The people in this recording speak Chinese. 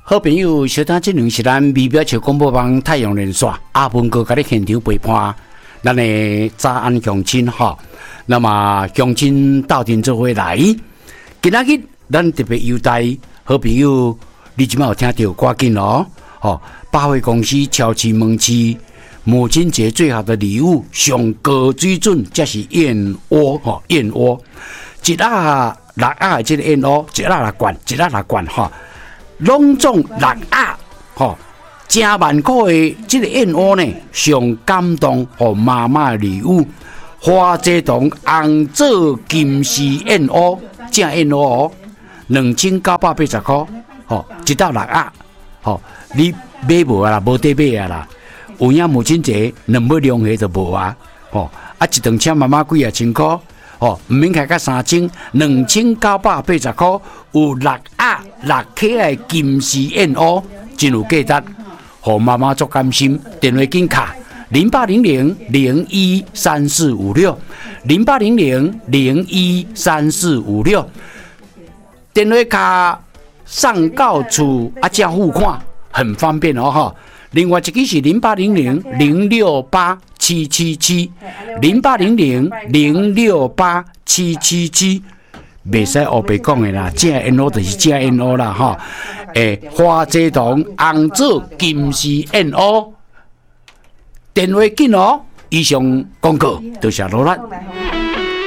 好朋友，小丹这两是咱微表桥广播网太阳连线阿文哥甲你现场陪伴，咱的早安乡亲哈。那么乡亲斗阵做伙来，今仔日咱特别优待好朋友，你即摆有听到赶紧哦，百货公司、超市、门市，母亲节最好的礼物，上高水准，这是燕窝燕窝，一盒6盒这个燕窝，一盒6罐，一盒6罐哈。拢总6盒，真万块的这个燕窝呢，上感动和妈妈的礼物，花泽同红枣金丝燕窝，正燕窝哦，2980块，一盒6盒，你买无啊啦，无得买啊啦，有影母亲节2买2盒就无啊，一顿请妈妈几啊千块。唔免开到3千，2980块，有6盒6克的金丝燕窝，真有价值，互妈妈足甘心。电话紧卡0800-013456，0800-013456，电话卡送到厝才付款，很方便哦哈。另外一个是0800-068-777，0800-068-777，袂使黑白讲的啦，正燕窝就是正燕窝啦哈。花泽同红枣金丝燕窝，电话紧哦。以上广告，多谢罗兰。